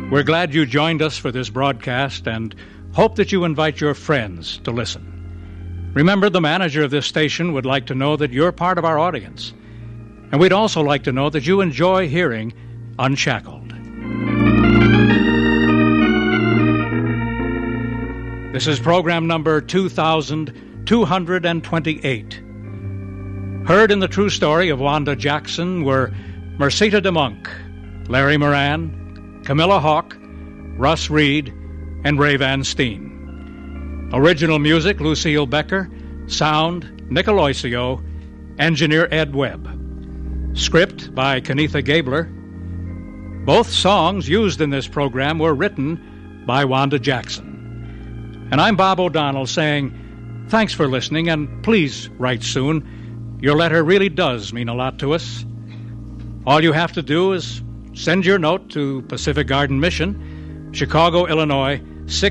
We're glad you joined us for this broadcast and hope that you invite your friends to listen. Remember, the manager of this station would like to know that you're part of our audience. And we'd also like to know that you enjoy hearing Unshackled. This is program number 2228. Heard in the true story of Wanda Jackson were Mercita DeMonk, Larry Moran, Camilla Hawke, Russ Reed, and Ray Van Steen. Original music, Lucille Becker. Sound, Nick Aloisio. Engineer, Ed Webb. Script by Kenitha Gabler. Both songs used in this program were written by Wanda Jackson. And I'm Bob O'Donnell saying thanks for listening, and please write soon. Your letter really does mean a lot to us. All you have to do is send your note to Pacific Garden Mission, Chicago, Illinois,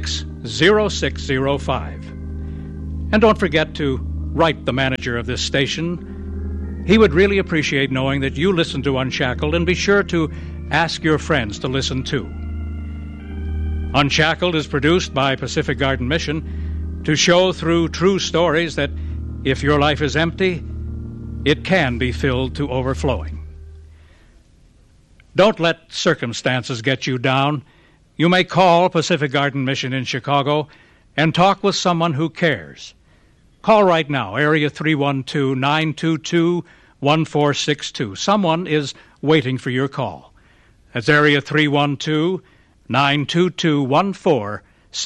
60605. And don't forget to write the manager of this station. He would really appreciate knowing that you listen to Unshackled, and be sure to ask your friends to listen too. Unshackled is produced by Pacific Garden Mission to show through true stories that if your life is empty, it can be filled to overflowing. Don't let circumstances get you down. You may call Pacific Garden Mission in Chicago and talk with someone who cares. Call right now, area 312-922-1462. Someone is waiting for your call. That's area 312-922-1462.